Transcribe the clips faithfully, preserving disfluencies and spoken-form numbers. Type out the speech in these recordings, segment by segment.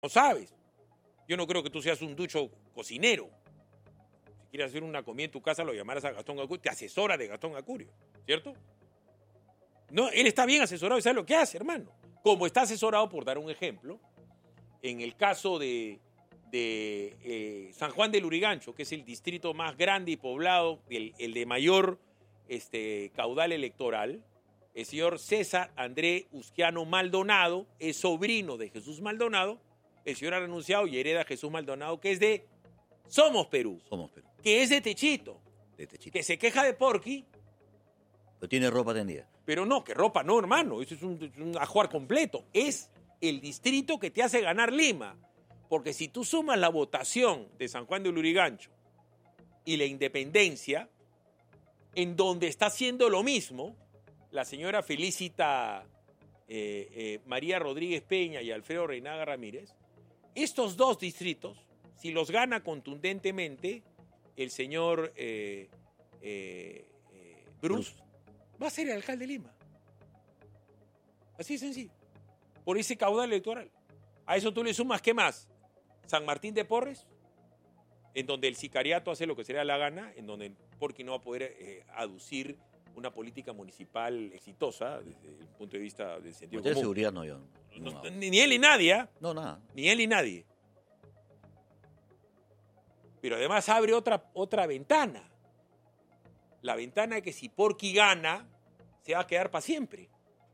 No sabes. Yo no creo que tú seas un ducho cocinero. Si quieres hacer una comida en tu casa, lo llamarás a Gastón Acurio. Te asesora de Gastón Acurio, ¿cierto? No, él está bien asesorado y sabe lo que hace, hermano. Como está asesorado, por dar un ejemplo, en el caso de, de eh, San Juan del Lurigancho, que es el distrito más grande y poblado, el, el de mayor este, caudal electoral, el señor César André Usquiano Maldonado es sobrino de Jesús Maldonado. El señor ha renunciado y hereda a Jesús Maldonado, que es de Somos Perú. Somos Perú. Que es de Techito. De Techito. Que se queja de Porqui. Pero tiene ropa tendida. Pero no, que ropa no, hermano. Eso es un, es un ajuar completo. Es el distrito que te hace ganar Lima. Porque si tú sumas la votación de San Juan de Lurigancho y la Independencia, en donde está haciendo lo mismo la señora Felicita eh, eh, María Rodríguez Peña y Alfredo Reinaga Ramírez, estos dos distritos, si los gana contundentemente el señor eh, eh, eh, Bruce, Bruce, va a ser el alcalde de Lima. Así de sencillo. Por ese caudal electoral. A eso tú le sumas, ¿qué más? San Martín de Porres, en donde el sicariato hace lo que se le da la gana, en donde Porqui no va a poder eh, aducir una política municipal exitosa desde el punto de vista del sentido común. De seguridad no, yo. No, No, ni, ni él ni nadie. ¿eh? No, nada. Ni él ni nadie. Pero además abre otra, otra ventana. La ventana de que si Porqui gana, se va a quedar para siempre.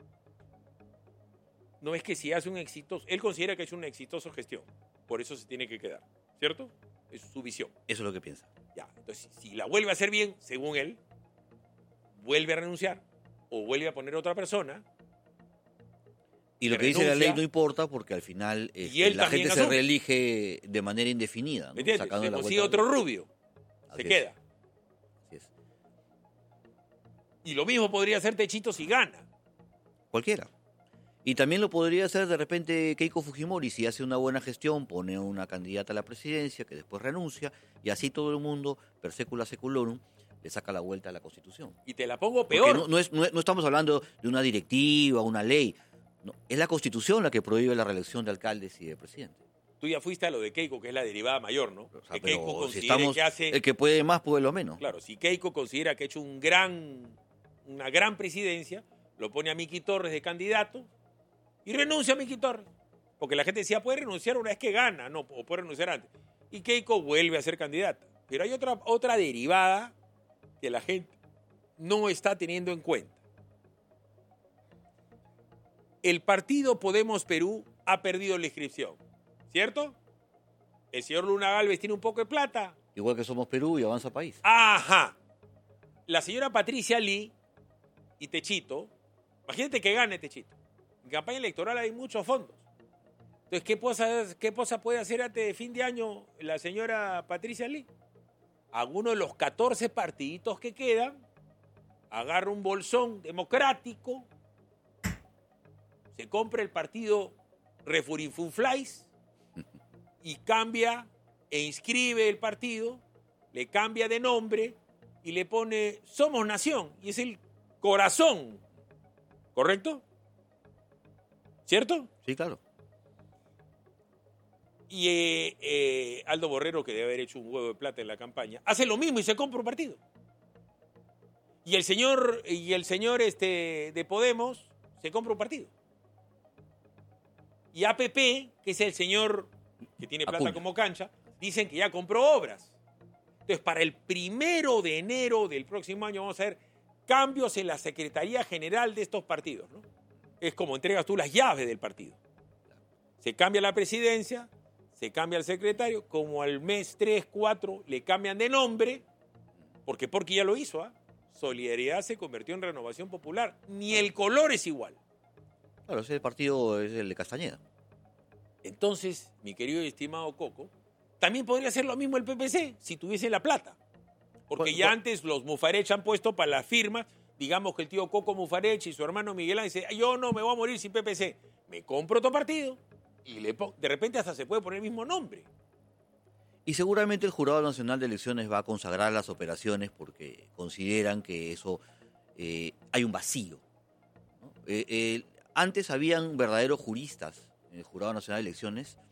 No es que si hace un exitoso... Él considera que es una exitosa gestión. Por eso se tiene que quedar. ¿Cierto? Es su visión. Eso es lo que piensa. Ya. Entonces, si la vuelve a hacer bien, según él, vuelve a renunciar o vuelve a poner a otra persona. Y lo que renuncia, dice la ley no importa porque al final este, la gente asume. Se reelige de manera indefinida. ¿no? ¿Me entiendes? Sacando se la consigue otro rubio. Así se es. queda. Así es. Y lo mismo podría hacer Techito si gana. Cualquiera. Y también lo podría hacer de repente Keiko Fujimori si hace una buena gestión, pone una candidata a la presidencia que después renuncia y así todo el mundo, per secula seculorum, le saca la vuelta a la Constitución. Y te la pongo peor. No, no, es, no, no estamos hablando de una directiva, una ley. No, es la Constitución la que prohíbe la reelección de alcaldes y de presidentes. Tú ya fuiste a lo de Keiko, que es la derivada mayor, ¿no? O sea, que pero Keiko si estamos, que hace... el que puede más puede lo menos. Claro, si Keiko considera que ha hecho un gran, una gran presidencia, lo pone a Miki Torres de candidato y renuncia a Miki Torres. Porque la gente decía, puede renunciar una vez que gana, no, o puede renunciar antes. Y Keiko vuelve a ser candidata. Pero hay otra, otra derivada que la gente no está teniendo en cuenta. El partido Podemos Perú ha perdido la inscripción, ¿cierto? El señor Luna Gálvez tiene un poco de plata. Igual que Somos Perú y Avanza País. Ajá. La señora Patricia Lee y Techito, imagínate que gane Techito. En campaña electoral hay muchos fondos. Entonces, ¿qué cosa, qué cosa puede hacer antes de fin de año la señora Patricia Lee? Alguno de los catorce partiditos que quedan, agarra un bolsón democrático, se compra el partido Refurinfunflais y cambia e inscribe el partido, le cambia de nombre y le pone Somos Nación, y es el corazón, ¿correcto? ¿Cierto? Sí, claro. Y eh, eh, Aldo Borrero, que debe haber hecho un huevo de plata en la campaña, hace lo mismo y se compra un partido. Y el señor, y el señor este, de Podemos se compra un partido. Y A P P, que es el señor que tiene plata Acuña. como cancha, dicen que ya compró obras. Entonces, para el primero de enero del próximo año vamos a ver cambios en la Secretaría General de estos partidos, ¿no? Es como entregas tú las llaves del partido. Se cambia la presidencia, se cambia el secretario, como al mes tres, cuatro le cambian de nombre, porque porque ya lo hizo, ¿ah? ¿eh? Solidaridad se convirtió en Renovación Popular. Ni el color es igual. Claro, ese partido es el de Castañeda. Entonces, mi querido y estimado Coco, también podría hacer lo mismo el P P C si tuviese la plata. Porque ¿Cuál, ya cuál? antes los Mufarech han puesto para las firmas, digamos que el tío Coco Mufarech y su hermano Miguel Ángel dice, yo no me voy a morir sin P P C, me compro otro partido y le pongo, de repente hasta se puede poner el mismo nombre. Y seguramente el Jurado Nacional de Elecciones va a consagrar las operaciones porque consideran que eso eh, hay un vacío, ¿no? Eh, eh, antes habían verdaderos juristas en el Jurado Nacional de Elecciones